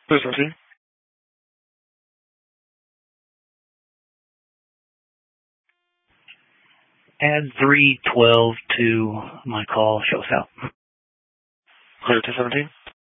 Please proceed. Add 312 to my call. Show us out. Clear to 17.